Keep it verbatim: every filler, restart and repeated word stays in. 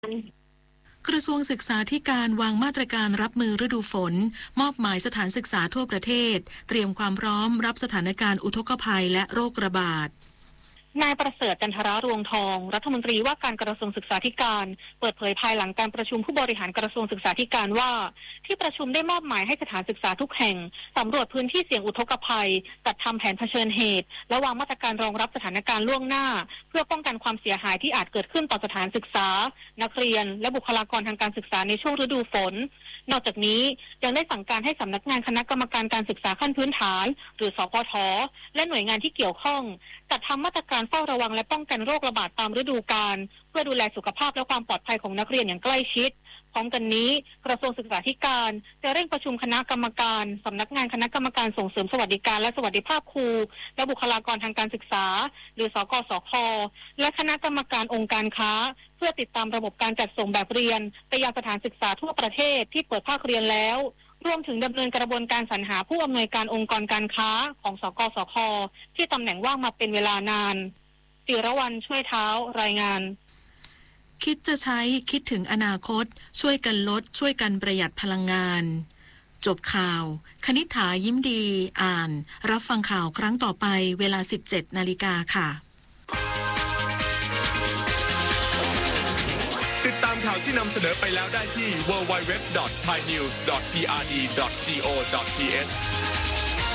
กระทรวงศึกษาธิการวางมาตรการรับมือฤดูฝนมอบหมายสถานศึกษาทั่วประเทศเตรียมความพร้อมรับสถานการณ์อุทกภัยและโรคระบาดนายประเสริฐจันทรารวงทองรัฐมนตรีว่าการกระทรวงศึกษาธิการเปิดเผยภายหลังการประชุมผู้บริหารกระทรวงศึกษาธิการว่าที่ประชุมได้มอบหมายให้สถานศึกษาทุกแห่งสำรวจพื้นที่เสี่ยงอุทกภัยจัดทำแผนเผชิญเหตุและวางมาตรการรองรับสถานการณ์ล่วงหน้าเพื่อป้องกันความเสียหายที่อาจเกิดขึ้นต่อสถานศึกษานักเรียนและบุคลากรทางการศึกษาในช่วงฤดูฝนนอกจากนี้ยังได้สั่งการให้สำนักงานคณะกรรมการการศึกษาขั้นพื้นฐานหรือสพทและหน่วยงานที่เกี่ยวข้องจัดทำมาตรการเฝ้าระวังและป้องกันโรคระบาดตามฤดูกาลเพื่อดูแลสุขภาพและความปลอดภัยของนักเรียนอย่างใกล้ชิดพร้อมกันนี้กระทรวงศึกษาธิการจะเร่งประชุมคณะกรรมการสำนักงานคณะกรรมการส่งเสริมสวัสดิการและสวัสดิภาพครูและบุคลากรทางการศึกษาหรือสกสคและคณะกรรมการองค์การค้าเพื่อติดตามระบบการจัดส่งแบบเรียนไปยังสถานศึกษาทั่วประเทศที่เปิดภาคเรียนแล้วรวมถึงดำเนินกระบวนการสรรหาผู้อำนวยการองค์กรการค้าของสกสคที่ตำแหน่งว่างมาเป็นเวลานานจิรวรรณช่วยเท้ารายงานคิดจะใช้คิดถึงอนาคตช่วยกันลดช่วยกันประหยัดพลังงานจบข่าวคณิษฐายิ้มดีอ่านรับฟังข่าวครั้งต่อไปเวลา สิบเจ็ดนาฬิกา ค่ะติดตามข่าวที่นำเสนอไปแล้วได้ที่ ดับเบิลยู ดับเบิลยู ดับเบิลยู ดอท ไทยนิวส์ ดอท พี อาร์ ดี ดอท จี โอ ดอท ที เอช